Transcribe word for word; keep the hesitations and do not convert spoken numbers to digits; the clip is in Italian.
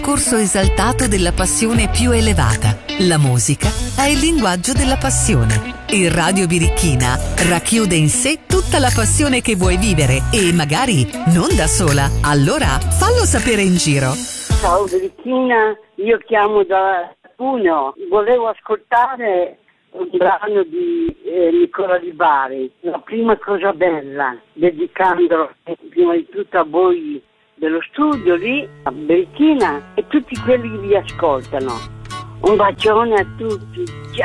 corso esaltato della passione più elevata. La musica è il linguaggio della passione. E Radio Birichina racchiude in sé tutta la passione che vuoi vivere e magari non da sola. Allora fallo sapere in giro. Ciao Birichina, io chiamo da Puno. Volevo ascoltare un brano di eh, Nicola Di Bari, La prima cosa bella, dedicandolo prima di tutto a voi dello studio lì, a Birichina e tutti quelli che vi ascoltano. Un bacione a tutti. Ciao.